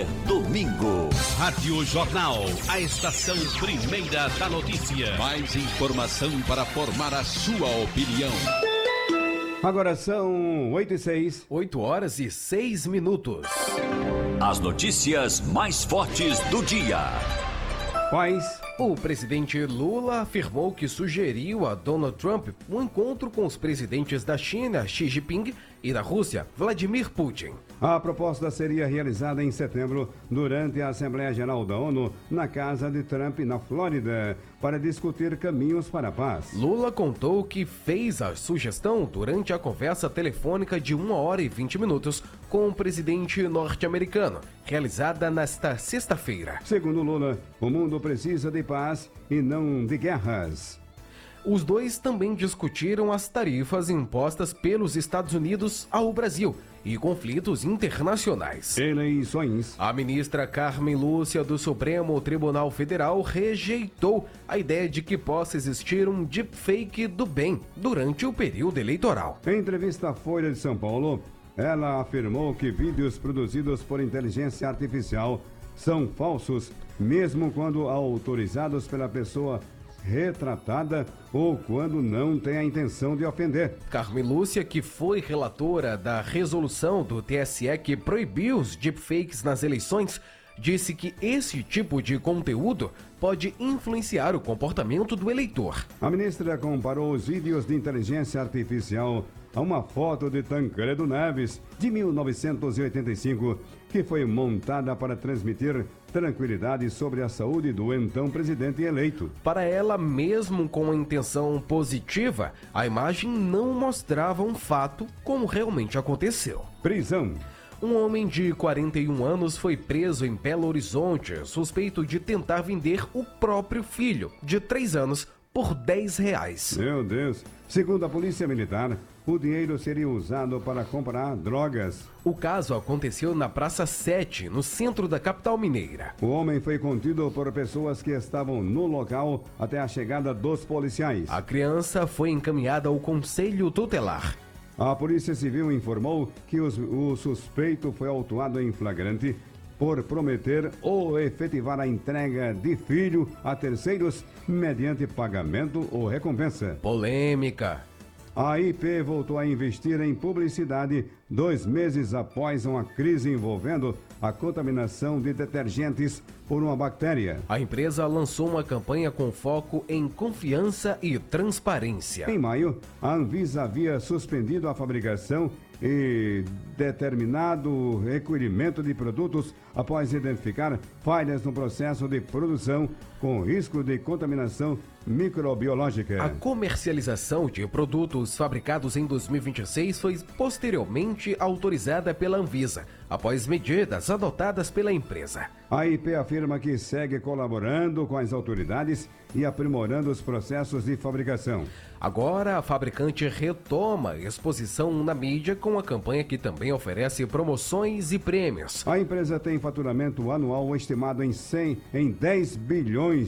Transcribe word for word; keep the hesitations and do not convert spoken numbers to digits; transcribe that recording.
Super Domingo. Rádio Jornal, a estação primeira da notícia. Mais informação para formar a sua opinião. Agora são oito e seis. oito horas e seis minutos. As notícias mais fortes do dia. Quais? O presidente Lula afirmou que sugeriu a Donald Trump um encontro com os presidentes da China, Xi Jinping, e da Rússia, Vladimir Putin. A proposta seria realizada em setembro durante a Assembleia Geral da ONU na casa de Trump, na Flórida, para discutir caminhos para a paz. Lula contou que fez a sugestão durante a conversa telefônica de uma hora e vinte minutos com o presidente norte-americano, realizada nesta sexta-feira. Segundo Lula, o mundo precisa de paz e não de guerras. Os dois também discutiram as tarifas impostas pelos Estados Unidos ao Brasil e conflitos internacionais. Eleições. A ministra Carmen Lúcia do Supremo Tribunal Federal rejeitou a ideia de que possa existir um deepfake do bem durante o período eleitoral. Em entrevista à Folha de São Paulo, ela afirmou que vídeos produzidos por inteligência artificial são falsos, mesmo quando autorizados pela pessoa retratada ou quando não tem a intenção de ofender. Carmen Lúcia, que foi relatora da resolução do T S E que proibiu os deepfakes nas eleições, disse que esse tipo de conteúdo pode influenciar o comportamento do eleitor. A ministra comparou os vídeos de inteligência artificial a uma foto de Tancredo Neves, de mil novecentos e oitenta e cinco, que foi montada para transmitir tranquilidade sobre a saúde do então presidente eleito. Para ela, mesmo com a intenção positiva, a imagem não mostrava um fato como realmente aconteceu. Prisão. Um homem de quarenta e um anos foi preso em Belo Horizonte, suspeito de tentar vender o próprio filho, de três anos, por dez reais. Meu Deus! Segundo a Polícia Militar, o dinheiro seria usado para comprar drogas. O caso aconteceu na Praça sete, no centro da capital mineira. O homem foi contido por pessoas que estavam no local até a chegada dos policiais. A criança foi encaminhada ao Conselho Tutelar. A Polícia Civil informou que os, o suspeito foi autuado em flagrante por prometer ou efetivar a entrega de filho a terceiros mediante pagamento ou recompensa. Polêmica. A I P voltou a investir em publicidade dois meses após uma crise envolvendo a contaminação de detergentes por uma bactéria. A empresa lançou uma campanha com foco em confiança e transparência. Em maio, a Anvisa havia suspendido a fabricação e determinado recolhimento de produtos após identificar falhas no processo de produção com risco de contaminação microbiológica. A comercialização de produtos fabricados em dois mil e vinte e seis foi posteriormente autorizada pela Anvisa, após medidas adotadas pela empresa. A I P afirma que segue colaborando com as autoridades e aprimorando os processos de fabricação. Agora, a fabricante retoma a exposição na mídia com a campanha que também oferece promoções e prêmios. A empresa tem faturamento anual estimado em cem, em dez bilhões